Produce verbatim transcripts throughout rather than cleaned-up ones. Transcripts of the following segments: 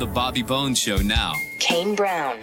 The Bobby Bones Show now. Kane Brown.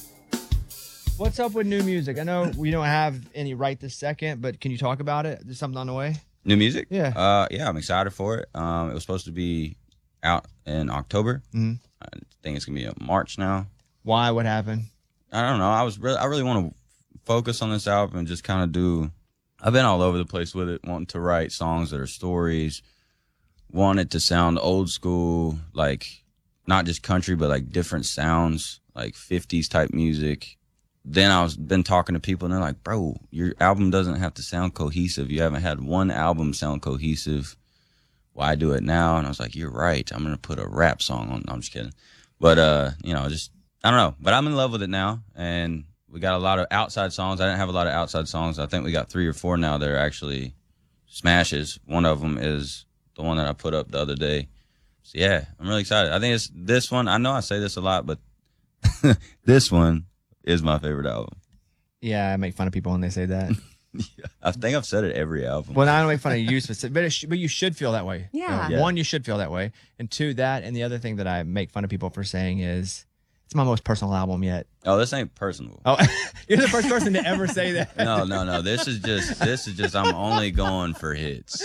What's up with new music? I know we don't have any right this second, but can you talk about it? There's something on the way? New music? Yeah. Uh, yeah, I'm excited for it. Um, it was supposed to be out in October. Mm-hmm. I think it's gonna be in March now. Why? What happened? I don't know. I was really, I really want to focus on this album and just kind of do. I've been all over the place with it, wanting to write songs that are stories. Want it to sound old school, like not just country, but like different sounds, like fifties type music. Then I was been talking to people and they're like, bro, your album doesn't have to sound cohesive. You haven't had one album sound cohesive. Why do it now? And I was like, you're right. I'm going to put a rap song on. No, I'm just kidding. But, uh, you know, just, I don't know. But I'm in love with it now. And we got a lot of outside songs. I didn't have a lot of outside songs. I think we got three or four now that are actually smashes. One of them is the one that I put up the other day. So, yeah, I'm really excited. I think it's this one. I know I say this a lot, but this one is my favorite album. Yeah, I make fun of people when they say that. Yeah, I think I've said it every album. Well, I don't make fun of you specific, but, it sh- but you should feel that way. Yeah. Uh, Yeah. One, you should feel that way. And two, that. And the other thing that I make fun of people for saying is, it's my most personal album yet. Oh, this ain't personal. Oh, you're the first person to ever say that. No, no, no. This is just, this is just, I'm only going for hits.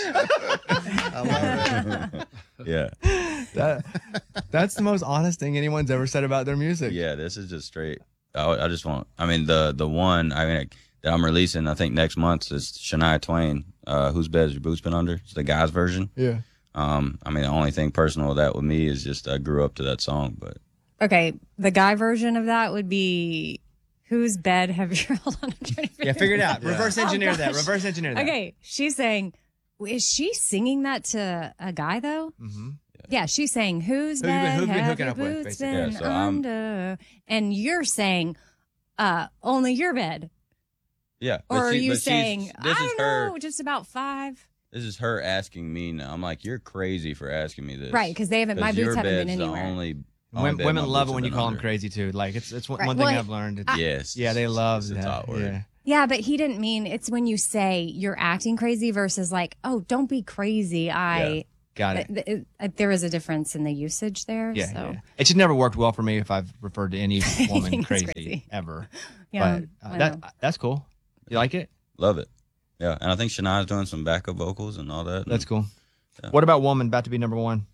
I love it. Yeah. That, that's the most honest thing anyone's ever said about their music. Yeah, this is just straight. I, I just want, I mean, the the one, I mean, that I'm releasing, I think next month is Shania Twain, uh, Whose Bed Has Your Boots Been Under? It's the guy's version. Yeah. Um, I mean, the only thing personal with that with me is just I grew up to that song, but. Okay, the guy version of that would be whose bed have you? Hold on, I'm trying to figure Yeah, figure it out. Yeah. Reverse engineer Oh, that. gosh. Reverse engineer that. Okay, she's saying, is she singing that to a guy though? Mm-hmm. Yeah, she's saying whose Who you been- bed who you been have hooking your up with, boots basically? been Yeah, so I'm- under? And you're saying, uh, only your bed, Yeah. but or are she- you but she's- saying, this I is don't her, know, just about five? This is her asking me now. I'm like, you're crazy for asking me this. Right, because they haven't. My 'Cause boots your haven't been bed's the anywhere. only, only Women, bed women my love boots it when have you been call them under. crazy too. Like it's it's one, Right. one thing Well, I've learned. I- Yes. Yeah, they love it's that. a top word. Yeah. Yeah, but he didn't mean it's when you say you're acting crazy versus like, oh, don't be crazy. I Got it. th- th- it- there is a difference in the usage there. Yeah, so yeah. It should never worked well for me if I've referred to any woman think it's crazy, crazy. ever. yeah, but uh, I that know. that's cool. You like it? Love it. Yeah. And I think Shania's doing some backup vocals and all that. That's cool. Yeah. What about Woman? About to be number one.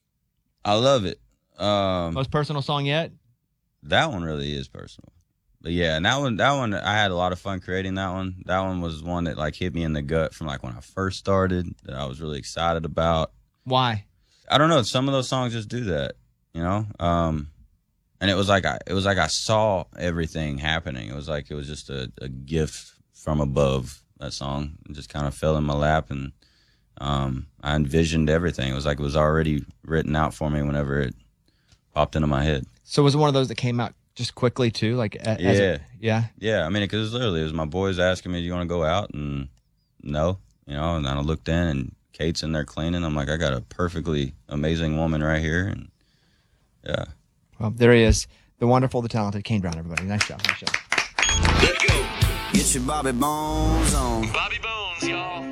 I love it. Um, Most personal song yet? That one really is personal. But yeah, and that one, that one, I had a lot of fun creating that one. That one was one that like hit me in the gut from like when I first started that I was really excited about. Why? I don't know. Some of those songs just do that, you know? Um, and it was like, I, it was like I saw everything happening. It was like, it was just a, a gift from above, that song. It just kind of fell in my lap and, um, I envisioned everything. It was like it was already written out for me whenever it popped into my head. So was it one of those that came out just quickly too? Like a- as Yeah. it- yeah. Yeah, I mean, because literally, it was my boys asking me, "Do you want to go out?" And no, you know. And then I looked in, and Kate's in there cleaning. I'm like, I got a perfectly amazing woman right here, and yeah. Well, there he is, the wonderful, the talented Kane Brown. Everybody, nice job, nice job. Get your Bobby Bones on. Bobby Bones, y'all.